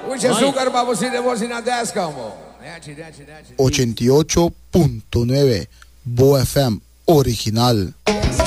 Mucha azúcar, babosita, bocina, como. 88.9 Bo FM original.